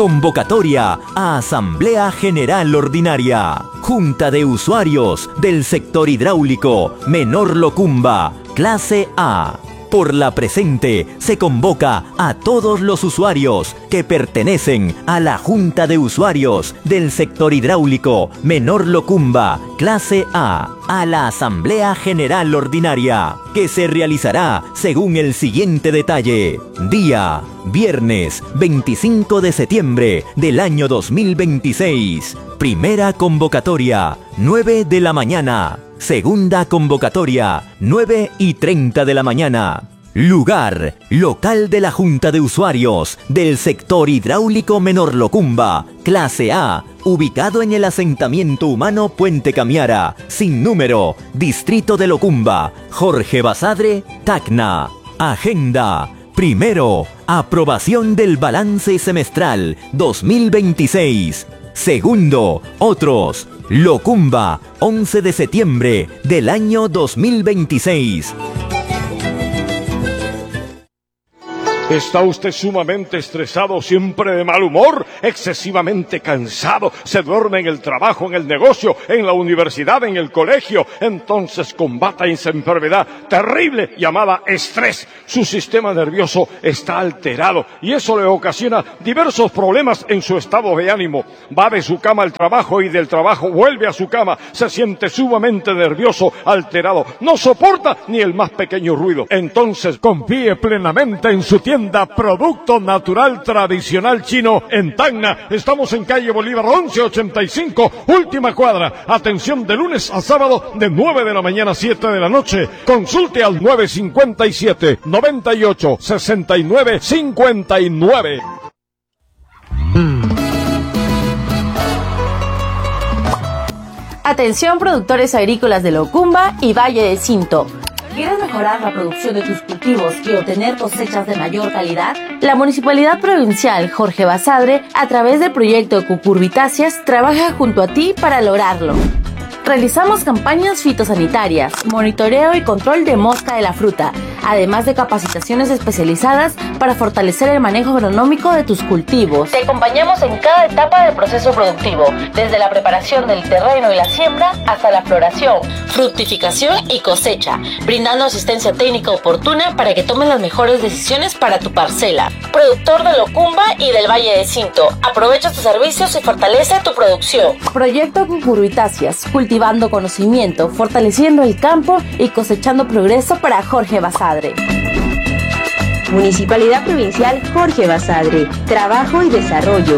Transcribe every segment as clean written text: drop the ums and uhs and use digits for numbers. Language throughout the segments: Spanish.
Convocatoria a Asamblea General Ordinaria. Junta de Usuarios del Sector Hidráulico Menor Locumba, clase A. Por la presente, se convoca a todos los usuarios que pertenecen a la Junta de Usuarios del Sector Hidráulico Menor Locumba, clase A, a la Asamblea General Ordinaria, que se realizará según el siguiente detalle. Día, viernes 25 de septiembre del año 2026. Primera convocatoria, 9 de la mañana. Segunda convocatoria, 9:30 de la mañana. Lugar, local de la Junta de Usuarios del Sector Hidráulico Menor Locumba, clase A, ubicado en el asentamiento humano Puente Camiara, sin número, Distrito de Locumba, Jorge Basadre, Tacna. Agenda. Primero, aprobación del balance semestral 2026. Segundo, otros. Locumba, 11 de septiembre del año 2026. ¿Está usted sumamente estresado, siempre de mal humor, excesivamente cansado? ¿Se duerme en el trabajo, en el negocio, en la universidad, en el colegio? Entonces combata esa enfermedad terrible llamada estrés. Su sistema nervioso está alterado y eso le ocasiona diversos problemas en su estado de ánimo. Va de su cama al trabajo y del trabajo vuelve a su cama. Se siente sumamente nervioso, alterado. No soporta ni el más pequeño ruido. Entonces confíe plenamente en su tienda Producto Natural Tradicional Chino en Tacna. Estamos en calle Bolívar 1185, última cuadra. Atención de lunes a sábado de 9 de la mañana a 7 de la noche. Consulte al 957 98 69 59. Atención productores agrícolas de Locumba y Valle de Cinto. ¿Quieres mejorar la producción de tus cultivos y obtener cosechas de mayor calidad? La Municipalidad Provincial Jorge Basadre, a través del proyecto Cucurbitáceas, trabaja junto a ti para lograrlo. Realizamos campañas fitosanitarias, monitoreo y control de mosca de la fruta, además de capacitaciones especializadas para fortalecer el manejo agronómico de tus cultivos. Te acompañamos en cada etapa del proceso productivo, desde la preparación del terreno y la siembra hasta la floración, fructificación y cosecha, brindando asistencia técnica oportuna para que tomes las mejores decisiones para tu parcela. Productor de Locumba y del Valle de Cinto, aprovecha tus servicios y fortalece tu producción. Proyecto Cucurbitáceas, cultivando conocimiento, fortaleciendo el campo y cosechando progreso para Jorge Basadre. Municipalidad Provincial Jorge Basadre, trabajo y desarrollo.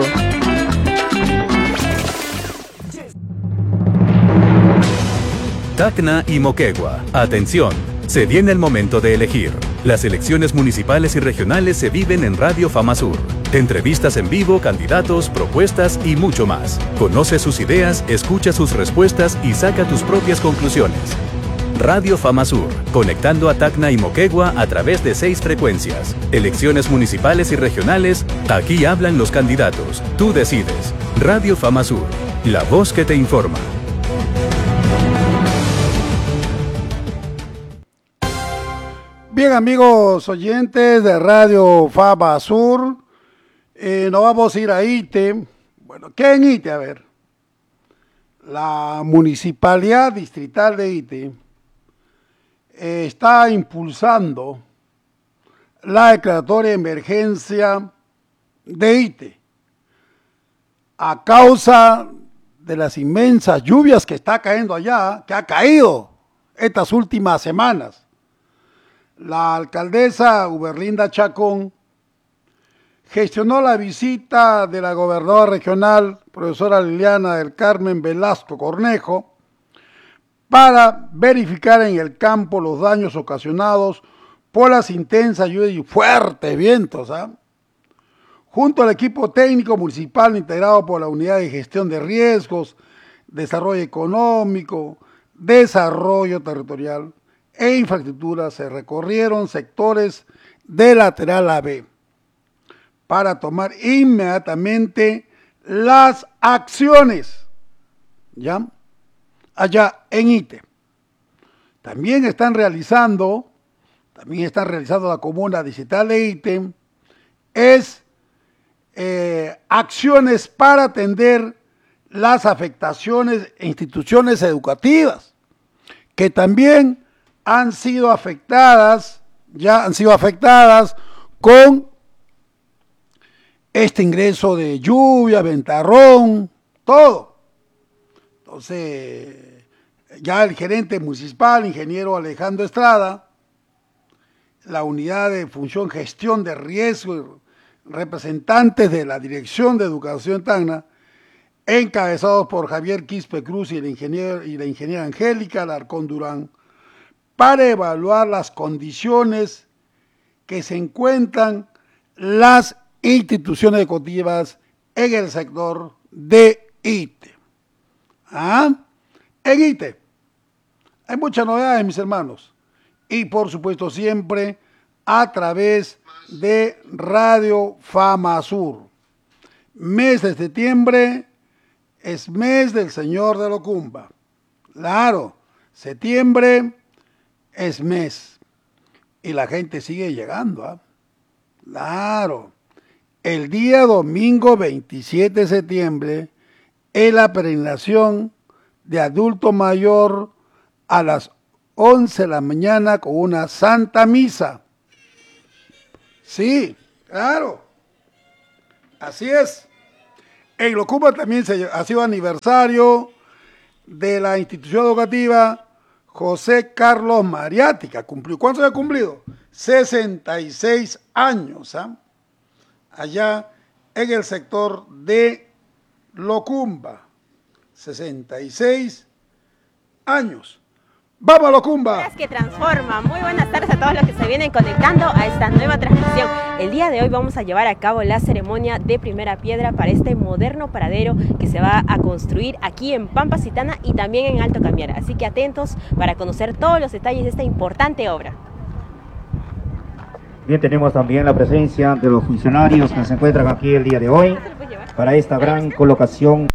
Tacna y Moquegua, atención, se viene el momento de elegir. Las elecciones municipales y regionales se viven en Radio Fama Sur. Entrevistas en vivo, candidatos, propuestas y mucho más. Conoce sus ideas, escucha sus respuestas y saca tus propias conclusiones. Radio Fama Sur, conectando a Tacna y Moquegua a través de 6 frecuencias. Elecciones municipales y regionales, aquí hablan los candidatos. Tú decides. Radio Fama Sur, la voz que te informa. Bien, amigos oyentes de Radio Fama Sur, nos vamos a ir a Ite. Bueno, ¿qué en Ite? A ver, la Municipalidad Distrital de Ite está impulsando la declaratoria de emergencia de Ite a causa de las inmensas lluvias que está cayendo allá, que ha caído estas últimas semanas. La alcaldesa Uberlinda Chacón gestionó la visita de la gobernadora regional, profesora Liliana del Carmen Velasco Cornejo, para verificar en el campo los daños ocasionados por las intensas lluvias y fuertes vientos, junto al equipo técnico municipal integrado por la Unidad de Gestión de Riesgos, Desarrollo Económico, Desarrollo Territorial e Infraestructura. Se recorrieron sectores de lateral AB para tomar inmediatamente las acciones, ¿ya? Allá en Ite. También están realizando la comuna distrital de Ite, es acciones para atender las afectaciones en instituciones educativas que también han sido afectadas, ya han sido afectadas con este ingreso de lluvia, ventarrón, todo. Entonces, ya el gerente municipal, ingeniero Alejandro Estrada, la unidad de función gestión de riesgo, representantes de la Dirección de Educación Tacna, encabezados por Javier Quispe Cruz y la ingeniera Angélica Alarcón Durán, para evaluar las condiciones que se encuentran las instituciones educativas en el sector de ITE. En ITE hay muchas novedades, mis hermanos, y por supuesto siempre a través de Radio FAMASUR. Mes de septiembre es mes del Señor de Locumba. Claro, septiembre es mes y la gente sigue llegando. Claro, el día domingo 27 de septiembre es la peregrinación de adulto mayor a las 11 de la mañana con una santa misa. Sí, claro, así es. En Locumba también ha sido aniversario de la institución educativa José Carlos Mariática. ¿Cuántos ha cumplido? 66 años, allá en el sector de Locumba. 66 años. ¡Vamos a Locumba! Que transforma. Muy buenas tardes a todos los que se vienen conectando a esta nueva transmisión. El día de hoy vamos a llevar a cabo la ceremonia de primera piedra para este moderno paradero que se va a construir aquí en Pampasitana y también en Alto Camiara. Así que atentos para conocer todos los detalles de esta importante obra. Bien, tenemos también la presencia de los funcionarios que se encuentran aquí el día de hoy para esta gran colocación.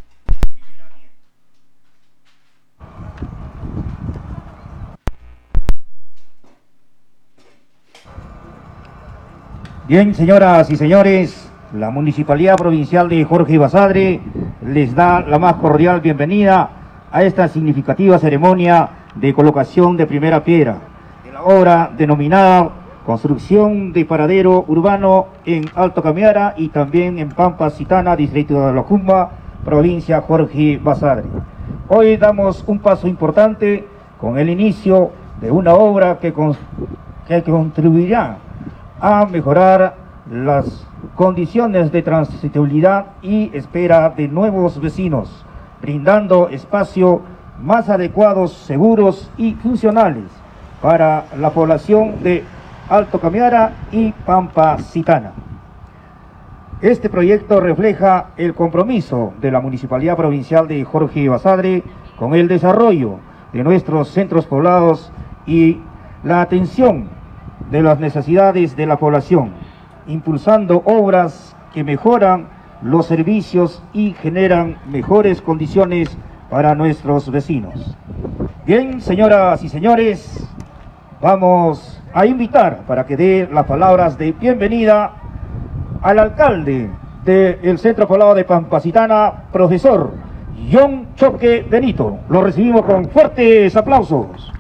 Bien, señoras y señores, la Municipalidad Provincial de Jorge Basadre les da la más cordial bienvenida a esta significativa ceremonia de colocación de primera piedra de la obra denominada Construcción de Paradero Urbano en Alto Camiara y también en Pampasitana, distrito de Locumba, provincia Jorge Basadre. Hoy damos un paso importante con el inicio de una obra que contribuirá a mejorar las condiciones de transitabilidad y espera de nuevos vecinos, brindando espacios más adecuados, seguros y funcionales para la población de Alto Camiara y Pampasitana. Este proyecto refleja el compromiso de la Municipalidad Provincial de Jorge Basadre con el desarrollo de nuestros centros poblados y la atención de las necesidades de la población, impulsando obras que mejoran los servicios y generan mejores condiciones para nuestros vecinos. Bien, señoras y señores, vamos a invitar para que dé las palabras de bienvenida al alcalde del Centro Poblado de Pampasitana, profesor John Choque Benito. Lo recibimos con fuertes aplausos.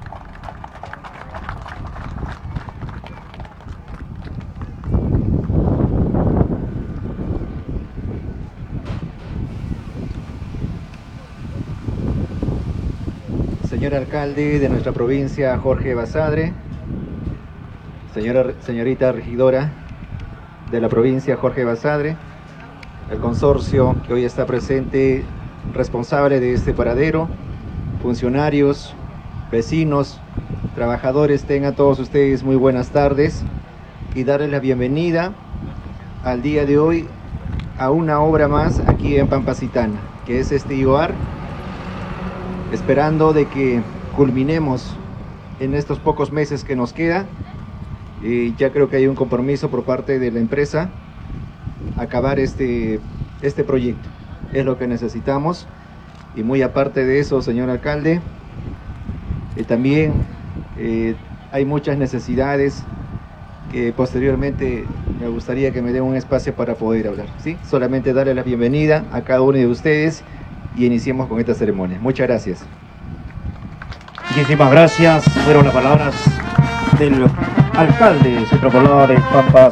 Señor alcalde de nuestra provincia, Jorge Basadre, señorita regidora de la provincia, Jorge Basadre, el consorcio que hoy está presente, responsable de este paradero, funcionarios, vecinos, trabajadores, tengan todos ustedes muy buenas tardes y darles la bienvenida al día de hoy a una obra más aquí en Pampasitana, que es este IOAR, esperando de que culminemos en estos pocos meses que nos queda. Y ya creo que hay un compromiso por parte de la empresa acabar este proyecto. Es lo que necesitamos. Y muy aparte de eso, señor alcalde, también hay muchas necesidades que posteriormente me gustaría que me den un espacio para poder hablar, ¿sí? Solamente darle la bienvenida a cada uno de ustedes y iniciemos con esta ceremonia. Muchas gracias. Muchísimas gracias. Fueron las palabras del alcalde del Centro Poblado de Pampas,